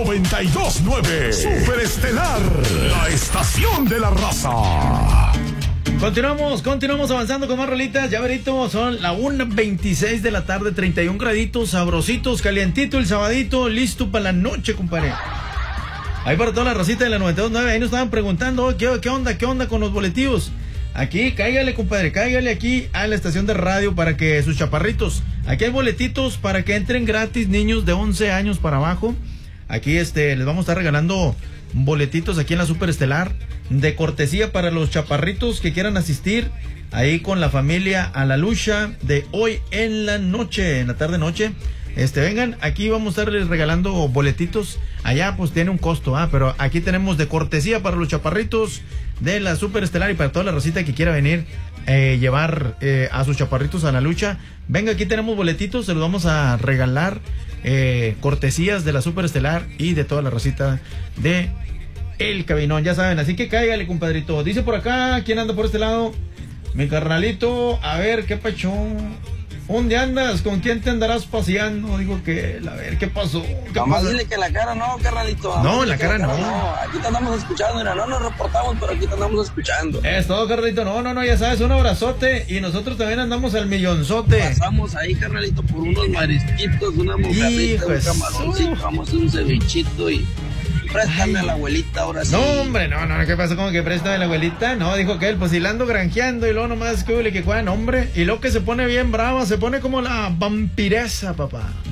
92.9. Super Estelar, la estación de la raza. Continuamos avanzando con más rolitas. Ya verito, son la 1:26 de la tarde, 31 graditos, sabrositos, calientito el sabadito, listo para la noche, compadre. Ahí para toda la racita de la 92.9, ahí nos estaban preguntando, ¿qué onda con los boletíos? Aquí, cáigale, compadre, cáigale aquí a la estación de radio para que sus chaparritos, aquí hay boletitos para que entren gratis niños de 11 años para abajo. Aquí les vamos a estar regalando boletitos aquí en la Super Estelar de cortesía para los chaparritos que quieran asistir ahí con la familia a la lucha de hoy en la noche, en la tarde noche. Vengan, aquí vamos a estarles regalando boletitos. Allá pues tiene un costo, pero aquí tenemos de cortesía para los chaparritos de la Super Estelar y para toda la racita que quiera venir llevar a sus chaparritos a la lucha. Venga, aquí tenemos boletitos, se los vamos a regalar, cortesías de la Super Estelar y de toda la racita de El Cabinón, ya saben, así que cáigale, compadrito. Dice por acá, ¿quién anda por este lado? Mi carnalito, a ver, ¿qué pachón? ¿Dónde andas? ¿Con quién te andarás paseando? Digo que, a ver, ¿qué pasó? Nomás dile que la cara no, carnalito. No, la cara no. Aquí te andamos escuchando, mira, no nos reportamos, pero aquí te andamos escuchando. Es todo, carnalito. No, ya sabes, un abrazote. Y nosotros también andamos al millonzote. Pasamos ahí, carnalito, por unos marisquitos, una mojarrita, un camaroncito, vamos a un cevichito y... Préstame a la abuelita ahora sí. No, hombre, no, ¿qué pasó? ¿Cómo que préstame a la abuelita? No, dijo que él, pues si la ando granjeando y luego nomás que juegan, hombre. Y luego que se pone bien brava, se pone como la vampiresa, papá.